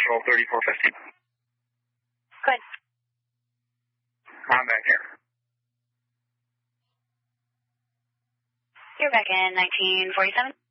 Central 3450. Good. I'm back here. You're back in 1947.